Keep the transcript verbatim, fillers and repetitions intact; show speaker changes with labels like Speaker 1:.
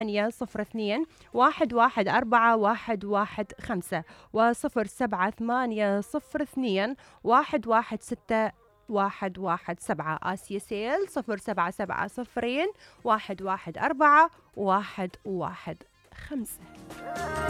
Speaker 1: ثمانية صفر اثنين واحد واحد أربعة واحد واحد خمسة وصفر سبعة ثمانية صفر اثنين واحد واحد ستة واحد واحد سبعة. آسيا سيل صفر سبعة سبعة صفرين واحد واحد أربعة واحد واحد خمسة.